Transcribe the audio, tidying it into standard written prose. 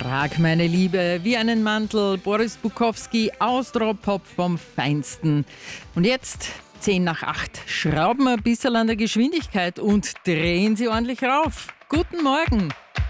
Trag meine Liebe wie einen Mantel. Boris Bukowski, Austropop vom Feinsten. Und jetzt 7:50. Schrauben wir ein bisschen an der Geschwindigkeit und drehen sie ordentlich rauf. Guten Morgen.